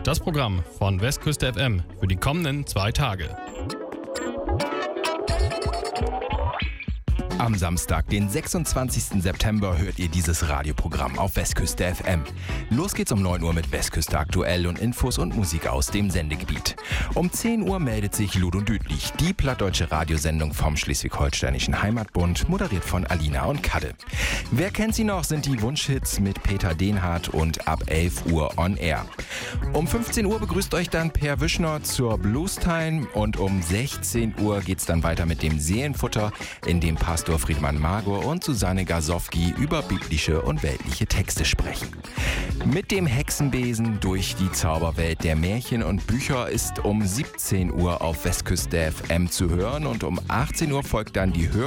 Das Programm von Westküste FM für die kommenden 2 Tage. Am Samstag, den 26. September, hört ihr dieses Radioprogramm auf Westküste FM. Los geht's um 9 Uhr mit Westküste aktuell und Infos und Musik aus dem Sendegebiet. Um 10 Uhr meldet sich Ludo Düdlich, die plattdeutsche Radiosendung vom Schleswig-Holsteinischen Heimatbund, moderiert von Alina und Kadde. Wer kennt sie noch, sind die Wunschhits mit Peter Denhardt und ab 11 Uhr on Air. Um 15 Uhr begrüßt euch dann Per Wischner zur Blues Time und um 16 Uhr geht's dann weiter mit dem Seelenfutter, in dem Pastor Friedmann Magor und Susanne Gasowski über biblische und weltliche Texte sprechen. Mit dem Hexenbesen durch die Zauberwelt der Märchen und Bücher ist um 17 Uhr auf Westküste FM zu hören und um 18 Uhr folgt dann die